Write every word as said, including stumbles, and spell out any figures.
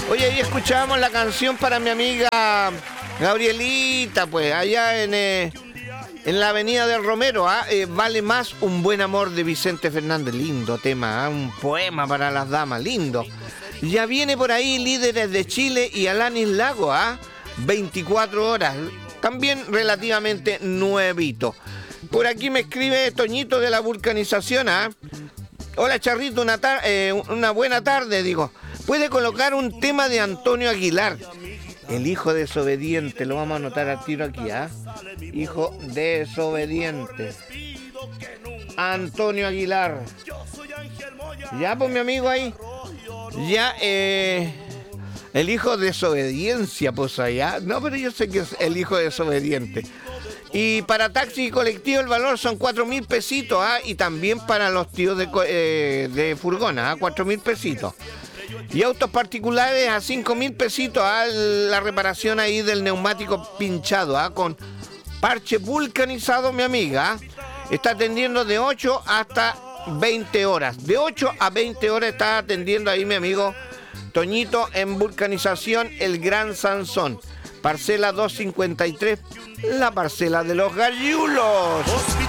Oye, ahí escuchábamos la canción para mi amiga Gabrielita, pues, allá en, eh, en la avenida del Romero, ¿ah? eh, Vale más un buen amor de Vicente Fernández. Lindo tema, ¿ah? Un poema para las damas, lindo. Ya viene por ahí Líderes de Chile y Alanis Lago, ¿ah? veinticuatro horas, también relativamente nuevito. Por aquí me escribe Toñito de la Vulcanización, ¿ah? Hola Charrito, una, tar- eh, una buena tarde, digo. Puede colocar un tema de Antonio Aguilar, el hijo desobediente, lo vamos a anotar al tiro aquí, ¿ah? Hijo desobediente. Antonio Aguilar. Ya, pues mi amigo ahí. Ya, eh... el hijo de desobediencia, pues allá. No, pero yo sé que es el hijo desobediente. Y para taxi y colectivo el valor son cuatro mil pesitos, ¿ah? Y también para los tíos de, eh, de furgona, ¿ah? cuatro mil pesitos. Y autos particulares a cinco mil pesitos, ¿ah? La reparación ahí del neumático pinchado, ¿ah? Con parche vulcanizado, mi amiga, ¿ah? Está atendiendo de ocho hasta veinte horas. De ocho a veinte horas está atendiendo ahí mi amigo Toñito en Vulcanización El Gran Sansón. Parcela doscientos cincuenta y tres, la parcela de los gallulos.